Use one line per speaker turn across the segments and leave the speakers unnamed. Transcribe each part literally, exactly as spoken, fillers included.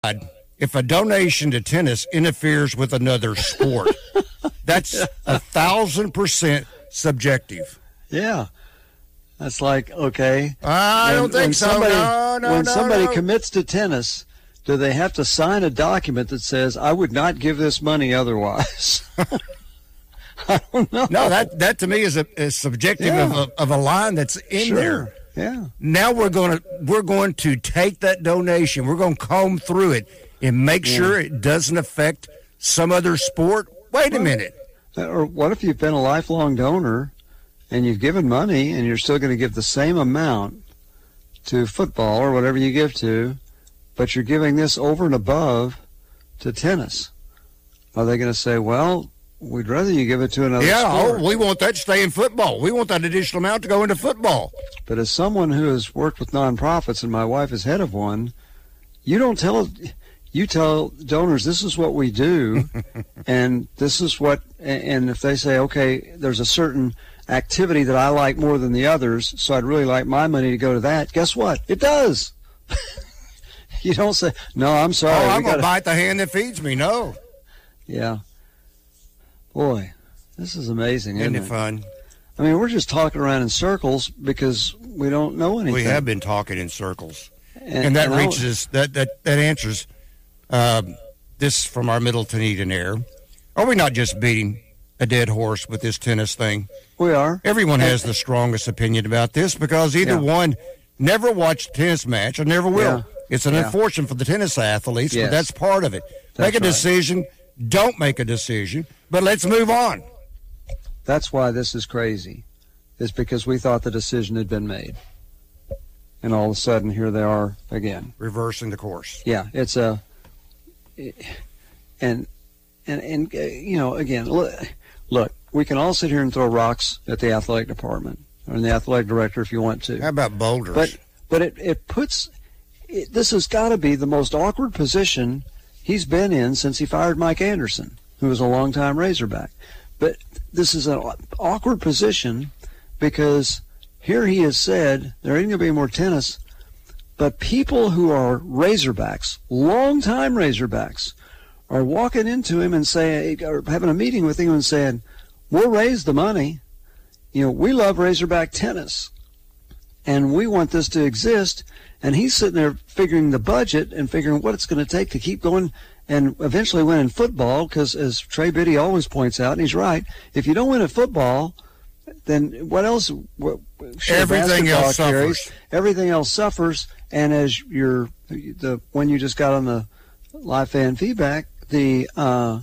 if a donation to tennis interferes with another sport. That's a thousand percent subjective.
Yeah. That's like, okay.
I
when,
don't think so.
Somebody,
no, no,
when
no,
somebody
no.
commits to tennis, do they have to sign a document that says, I would not give this money otherwise? I don't know.
No, that, that to me is a is subjective
Yeah.
of, a, of a line that's in
Sure.
there.
Yeah.
Now we're going to we're going to take that donation. We're going to comb through it and make
Yeah.
sure it doesn't affect some other sport. Wait a minute.
Or what if you've been a lifelong donor and you've given money and you're still going to give the same amount to football or whatever you give to, but you're giving this over and above to tennis? Are they going to say, well, we'd rather you give it to another
Yeah,
sport?
oh, we want that to stay in football. We want that additional amount to go into football.
But as someone who has worked with nonprofits, and my wife is head of one, you don't tell, you tell donors, this is what we do, and this is what, and if they say, okay, there's a certain activity that I like more than the others, so I'd really like my money to go to that, guess what? It does. You don't say, no, I'm sorry.
Oh,
we
I'm going to
gotta-"
bite the hand that feeds me. No.
Yeah. Boy, this is amazing,
Isn't
isn't
it
it?
fun?
I mean, we're just talking around in circles because we don't know anything.
We have been talking in circles.
And,
And that
and I-
reaches, that, that, that answers um, this from our Middleton Eden air. Are we not just beating a dead horse with this tennis thing?
We are.
Everyone has the strongest opinion about this because either
Yeah.
one never watched a tennis match or never will.
Yeah.
It's an
Yeah.
unfortunate for the tennis athletes,
Yes.
but that's part of it.
That's
make a
right.
decision, don't make a decision, but let's move on.
That's why this is crazy, is because we thought the decision had been made. And all of a sudden, here they are again.
Reversing the course.
Yeah, it's a, and, and, and uh, you know, again, look, look, we can all sit here and throw rocks at the athletic department or the athletic director if you want to.
How about boulders?
But, but it, it puts, it, this has got to be the most awkward position he's been in since he fired Mike Anderson, who was a longtime Razorback. But this is an awkward position because here he has said there ain't going to be more tennis, but people who are Razorbacks, longtime Razorbacks, are walking into him and saying, or having a meeting with him and saying, we'll raise the money. You know, we love Razorback tennis, and we want this to exist. And he's sitting there figuring the budget and figuring what it's going to take to keep going and eventually win in football, because as Trey Biddy always points out, and he's right, if you don't win at football, then what else? What, sure,
Everything
basketball
else
carries,
suffers.
Everything else suffers. And as you're, the when you just got on the live fan feedback, the uh,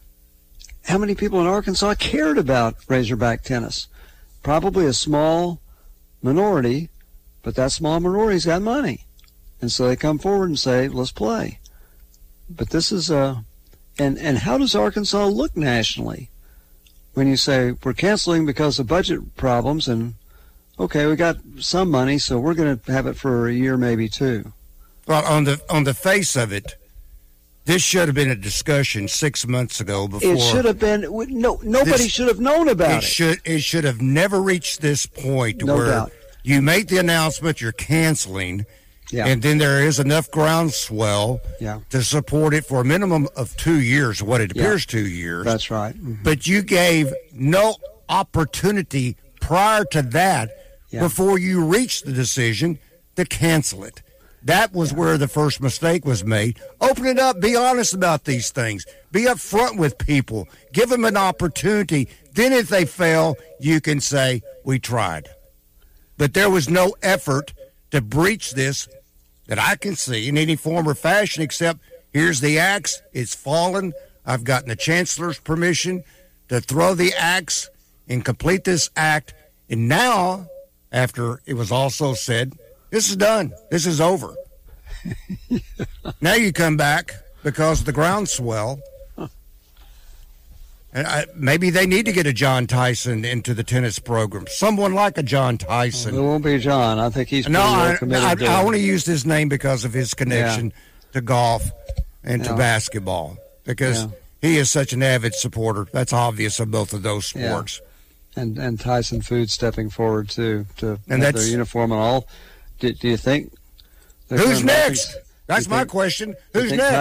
how many people in Arkansas cared about Razorback tennis? Probably a small minority, but that small minority's got money. And so they come forward and say, let's play. But this is a, and, and how does Arkansas look nationally? When you say, we're canceling because of budget problems, and okay, we got some money, so we're going to have it for a year, maybe two.
Well, on the on the face of it, this should have been a discussion six months ago before.
It should have been, no, nobody
This-
should have known about
It
it.
should it should have never reached this point
No
where
doubt.
you make the announcement you're canceling,
Yeah.
and then there is enough groundswell
Yeah.
to support it for a minimum of two years, what it
Yeah.
appears two years.
That's right. Mhm.
But you gave no opportunity prior to that
Yeah.
before you reached the decision to cancel it. That was where the first mistake was made. Open it up. Be honest about these things. Be upfront with people. Give them an opportunity. Then if they fail, you can say, we tried. But there was no effort to breach this that I can see in any form or fashion, except here's the axe. It's fallen. I've gotten the chancellor's permission to throw the axe and complete this act. And now, after it was also said, this is done. This is over. Now you come back because of the groundswell. And I, maybe they need to get a John Tyson into the tennis program. Someone like a John Tyson.
It won't be John. I think he's
No,
pretty well
I,
committed to
I, I
it.
only used his name because of his connection to golf and to
Yeah.
basketball. Because
Yeah.
he is such an avid supporter. That's obvious of both of those
Yeah.
sports.
And and Tyson Foods stepping forward too to
And
have
that's-
their uniform and all. Do, do you think? they're
Who's
coming back
next?
and-
That's
you
my
think-
question.
you
Who's
think
next?